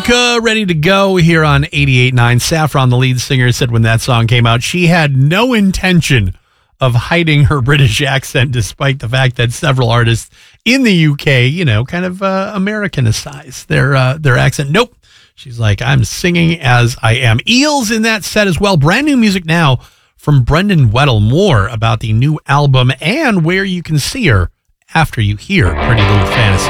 Luca, ready to go here on 88.9. Saffron, the lead singer, said when that song came out, she had no intention of hiding her British accent, despite the fact that several artists in the UK, kind of Americanicize their accent. Nope. She's like, I'm singing as I am. Eels in that set as well. Brand new music now from Brendan Weddle. More about the new album and where you can see her after you hear Pretty Little Fantasy.